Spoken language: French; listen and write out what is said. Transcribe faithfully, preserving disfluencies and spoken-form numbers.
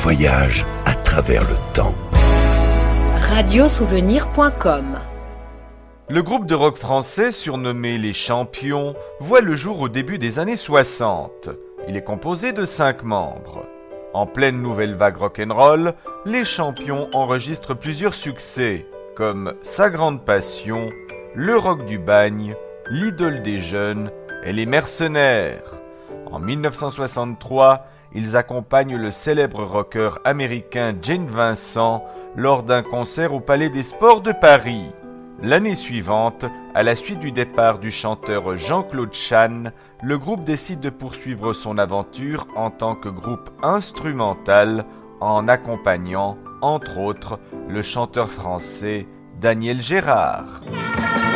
voyage à travers le temps. radiosouvenir point com. Le groupe de rock français surnommé Les Champions voit le jour au début des années soixante. Il est composé de cinq membres. En pleine nouvelle vague rock'n'roll, Les Champions enregistrent plusieurs succès, comme Sa grande passion, Le rock du bagne, L'idole des jeunes et Les mercenaires. En dix-neuf cent soixante-trois, ils accompagnent le célèbre rocker américain Gene Vincent lors d'un concert au Palais des Sports de Paris. L'année suivante, à la suite du départ du chanteur Jean-Claude Chan, le groupe décide de poursuivre son aventure en tant que groupe instrumental en accompagnant, entre autres, le chanteur français Daniel Gérard.